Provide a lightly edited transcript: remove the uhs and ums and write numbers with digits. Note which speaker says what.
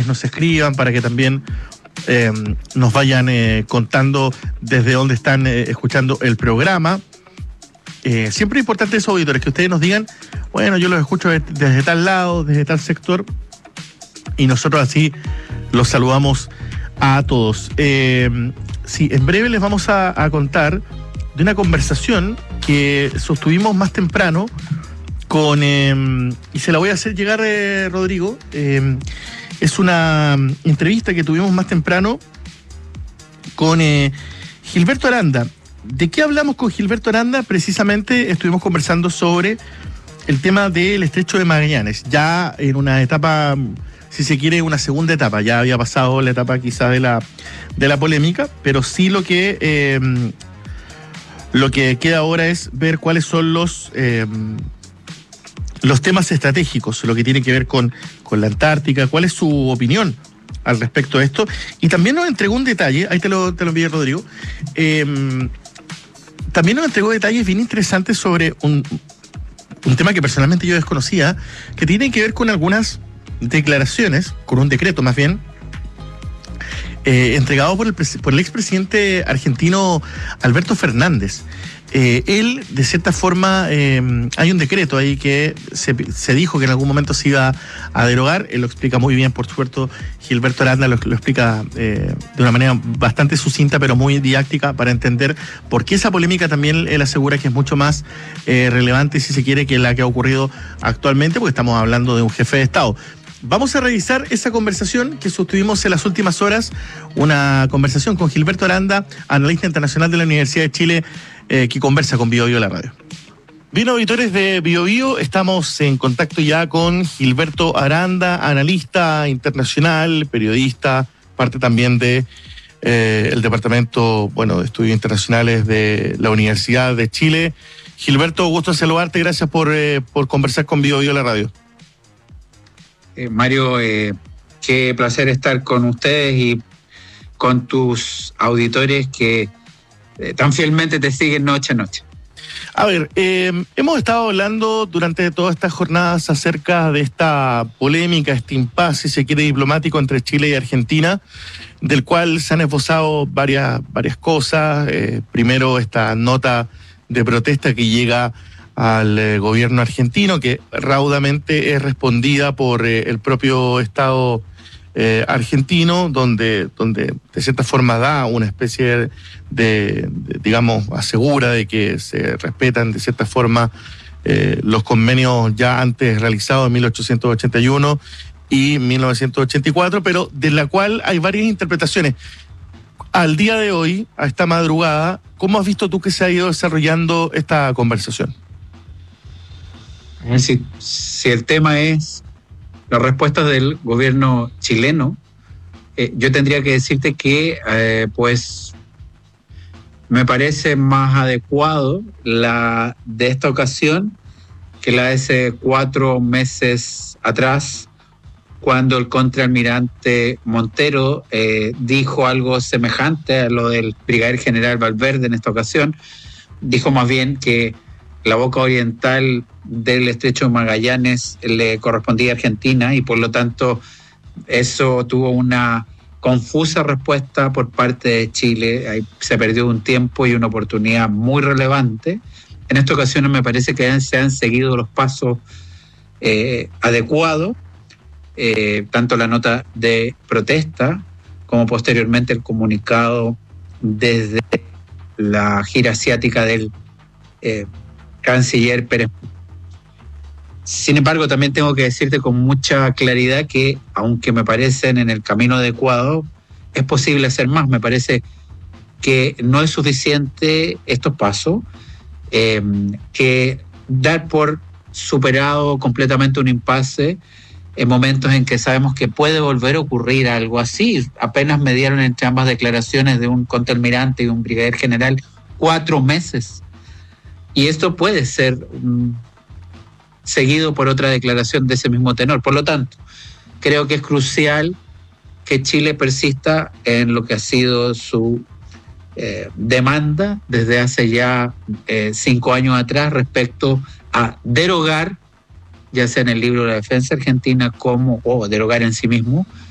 Speaker 1: ustedes nos escriban, para que también nos vayan contando desde dónde están escuchando el programa. Siempre es importante esos auditores, que ustedes nos digan, bueno, yo los escucho desde tal lado, desde tal sector, y nosotros así los saludamos a todos. Sí, en breve les vamos a contar de una conversación que sostuvimos más temprano con, y se la voy a hacer llegar, Rodrigo. Es una entrevista que tuvimos más temprano con Gilberto Aranda. ¿De qué hablamos con Gilberto Aranda? Precisamente estuvimos conversando sobre el tema del Estrecho de Magallanes, ya en una etapa, si se quiere, una segunda etapa. Ya había pasado la etapa quizá de la polémica, pero sí lo que queda ahora es ver cuáles son los temas estratégicos, lo que tiene que ver con la Antártica, cuál es su opinión al respecto de esto. Y también nos entregó un detalle, ahí te lo envié, Rodrigo, también nos entregó detalles bien interesantes sobre un tema que personalmente yo desconocía, que tiene que ver con algunas declaraciones, con un decreto más bien, entregado por el expresidente argentino Alberto Fernández. Él, de cierta forma, hay un decreto ahí que se dijo que en algún momento se iba a derogar. Él lo explica muy bien, por supuesto. Gilberto Aranda lo explica de una manera bastante sucinta, pero muy didáctica, para entender por qué esa polémica también él asegura que es mucho más relevante, si se quiere, que la que ha ocurrido actualmente, porque estamos hablando de un jefe de Estado. Vamos a revisar esa conversación que sostuvimos en las últimas horas, una conversación con Gilberto Aranda, analista internacional de la Universidad de Chile, que conversa con BioBio la radio. Bien, auditores de BioBio, estamos en contacto ya con Gilberto Aranda, analista internacional, periodista, parte también de el departamento, de estudios internacionales de la Universidad de Chile. Gilberto, gusto saludarte, gracias por conversar con BioBio la radio.
Speaker 2: Mario, qué placer estar con ustedes y con tus auditores que tan fielmente te siguen noche a noche.
Speaker 1: A ver, hemos estado hablando durante todas estas jornadas acerca de esta polémica, este impasse, si se quiere, diplomático entre Chile y Argentina, del cual se han esbozado varias cosas. Primero, esta nota de protesta que llega al gobierno argentino, que raudamente es respondida por el propio Estado argentino, donde de cierta forma da una especie de digamos, asegura de que se respetan de cierta forma los convenios ya antes realizados en 1881 y 1984, pero de la cual hay varias interpretaciones. Al día de hoy, a esta madrugada, ¿cómo has visto tú que se ha ido desarrollando esta conversación?
Speaker 2: Si el tema es las respuestas del gobierno chileno, yo tendría que decirte que pues me parece más adecuado la de esta ocasión que la de hace 4 meses atrás, cuando el contraalmirante Montero dijo algo semejante a lo del brigadier general Valverde en esta ocasión. Dijo más bien que la boca oriental del Estrecho de Magallanes le correspondía a Argentina y por lo tanto eso tuvo una confusa respuesta por parte de Chile. Ahí se perdió un tiempo y una oportunidad muy relevante. En esta ocasión me parece que se han seguido los pasos adecuados, tanto la nota de protesta como posteriormente el comunicado desde la gira asiática del canciller Pérez. Sin embargo, también tengo que decirte con mucha claridad que, aunque me parecen en el camino adecuado, es posible hacer más. Me parece que no es suficiente estos pasos, que dar por superado completamente un impasse en momentos en que sabemos que puede volver a ocurrir algo así. Apenas me dieron entre ambas declaraciones de un contraalmirante y un brigadier general 4 meses. Y esto puede ser seguido por otra declaración de ese mismo tenor. Por lo tanto, creo que es crucial que Chile persista en lo que ha sido su demanda desde hace ya 5 años atrás respecto a derogar, ya sea en el libro de la defensa argentina o derogar en sí mismo,